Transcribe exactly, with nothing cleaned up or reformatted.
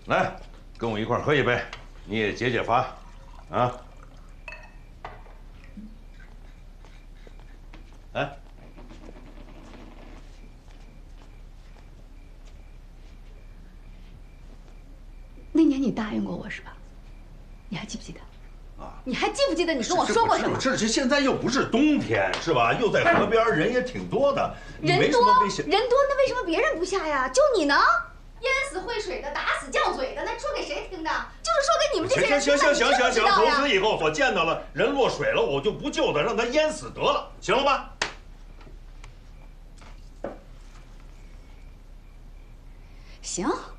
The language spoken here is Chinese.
来，跟我一块喝一杯，你也解解乏，啊！来， 那年你答应过我是吧？你还记不记得？啊，你还记不记得你跟我说过什么？ 这这现在又不是冬天，是吧？又在河边，人也挺多的， 人多人多，那为什么别人不下呀？就你呢？淹死会水的，打死犟嘴的，那说给谁听的？就是说给你们这些人听的。 行行行行行行，从此以后我见到了人落水了，我就不救他，让他淹死得了，行了吧？ 行。